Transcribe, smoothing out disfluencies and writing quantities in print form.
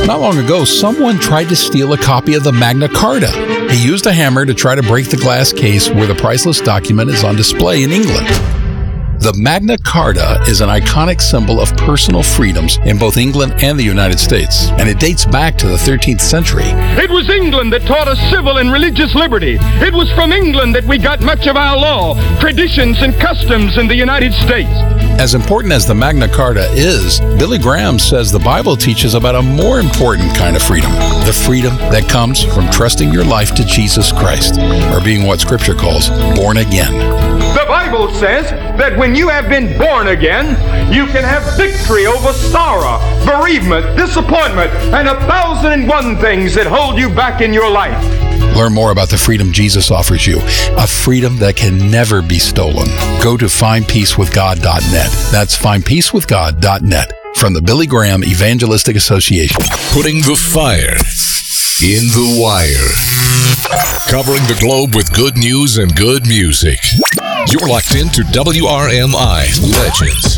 Not long ago, someone tried to steal a copy of the Magna Carta. He used a hammer to try to break the glass case where the priceless document is on display in England. The Magna Carta is an iconic symbol of personal freedoms in both England and the United States, and it dates back to the 13th century. It was England that taught us civil and religious liberty. It was from England that we got much of our law, traditions, and customs in the United States. As important as the Magna Carta is, Billy Graham says the Bible teaches about a more important kind of freedom, the freedom that comes from trusting your life to Jesus Christ, or being what Scripture calls born again. The Bible says that when you have been born again, you can have victory over sorrow, bereavement, disappointment, and 1,001 things that hold you back in your life. Learn more about the freedom Jesus offers you, a freedom that can never be stolen. Go to findpeacewithgod.net. That's findpeacewithgod.net from the Billy Graham Evangelistic Association. Putting the fire in the wire. Covering the globe with good news and good music. You're locked into WRMI Legends.